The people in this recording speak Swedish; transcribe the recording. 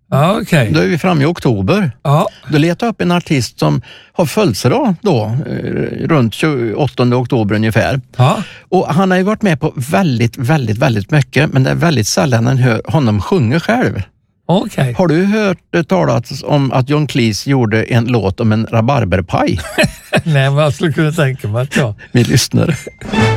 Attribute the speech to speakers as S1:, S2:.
S1: Ja, okej.
S2: Då är vi framme i oktober.
S1: Ja.
S2: Då letar jag upp en artist som har födelsedag då, runt 28 oktober ungefär.
S1: Ja.
S2: Och han har ju varit med på väldigt mycket, men det är väldigt sällan man hör honom sjunga själv.
S1: Okej.
S2: Har du hört talas om att John Cleese gjorde en låt om en rabarberpaj?
S1: Nej, men jag skulle kunna tänka mig att
S2: Vi lyssnar.